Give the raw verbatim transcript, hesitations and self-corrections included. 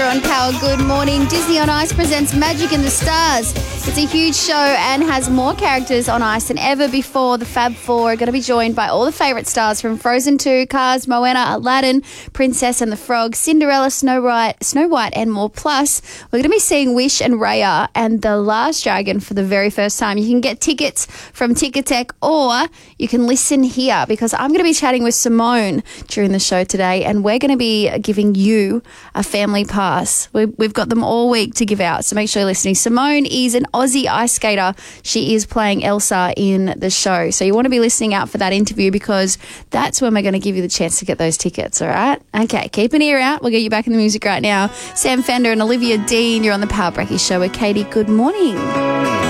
Fender on Power. Good morning. Disney on Ice presents Magic in the Stars. It's a huge show and has more characters on ice than ever before. The Fab Four are going to be joined by all the favourite stars from Frozen two, Cars, Moana, Aladdin, Princess and the Frog, Cinderella, Snow White, Snow White and more. Plus, we're going to be seeing Wish and Raya and The Last Dragon for the very first time. You can get tickets from Ticketek or you can listen here because I'm going to be chatting with Simone during the show today and we're going to be giving you a family pass. We've got them all week to give out, so make sure you're listening. Simone is an Aussie ice skater. She is playing Elsa in the show. So you want to be listening out for that interview because that's when we're going to give you the chance to get those tickets, all right? Okay, keep an ear out. We'll get you back in the music right now. Sam Fender and Olivia Dean, you're on the Power Breaky Show with Katie. Good morning.